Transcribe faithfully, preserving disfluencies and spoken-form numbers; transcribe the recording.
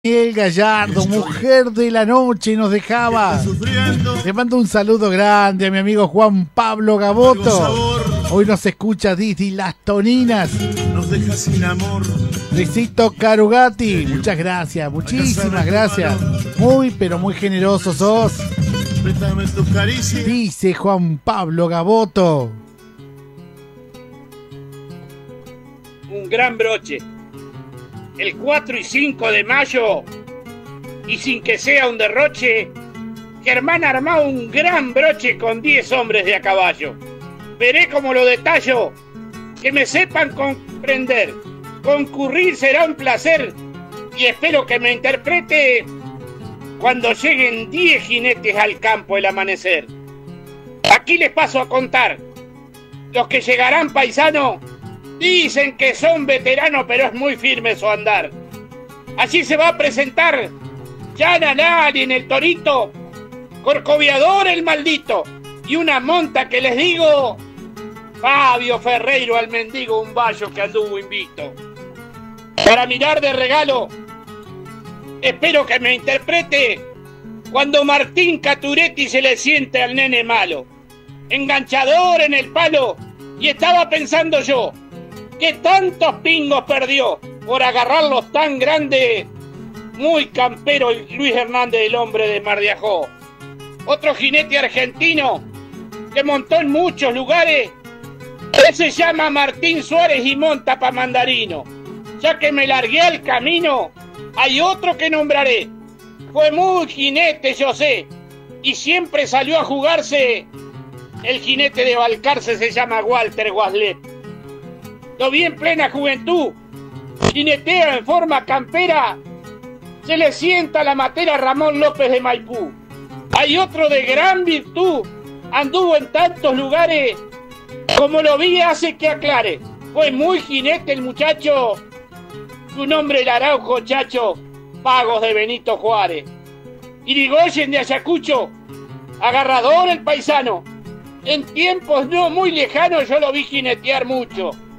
Miguel Gallardo, mujer de la noche, nos dejaba. Le mando un saludo grande a mi amigo Juan Pablo Gaboto. Hoy nos escucha Didi Las Toninas. Nos deja sin amor. Luisito Carugati, muchas gracias, muchísimas gracias. Muy, pero muy generoso sos. Préstame tus caricias. Dice Juan Pablo Gaboto. Un gran broche. El cuatro y cinco de mayo, y sin que sea un derroche, Germán armó un gran broche con diez hombres de a caballo. Veré cómo lo detallo, que me sepan comprender. Concurrir será un placer, y espero que me interprete cuando lleguen diez jinetes al campo el amanecer. Aquí les paso a contar. Los que llegarán, paisano, dicen que son veteranos, pero es muy firme su andar. Allí se va a presentar Yananari en el torito, Corcoviador el maldito, y una monta que les digo, Fabio Ferreiro al mendigo, un vallo que anduvo invicto. Para mirar de regalo, espero que me interprete cuando Martín Caturetti se le siente al nene malo, enganchador en el palo, y estaba pensando yo, que tantos pingos perdió por agarrarlos tan grandes. Muy campero Luis Hernández, el hombre de Mar de Ajó. Otro jinete argentino que montó en muchos lugares, él se llama Martín Suárez y monta pa' Mandarino. Ya que me largué al camino, hay otro que nombraré. Fue muy jinete, yo sé, y siempre salió a jugarse. El jinete de Balcarce se llama Walter Guaslet. Lo vi en plena juventud, jinetea en forma campera, se le sienta la matera Ramón López de Maipú. Hay otro de gran virtud, anduvo en tantos lugares, como lo vi hace que aclare. Fue muy jinete el muchacho, su nombre el Araujo Chacho, Pagos de Benito Juárez. Irigoyen de Ayacucho, agarrador el paisano, en tiempos no muy lejanos yo lo vi jinetear mucho.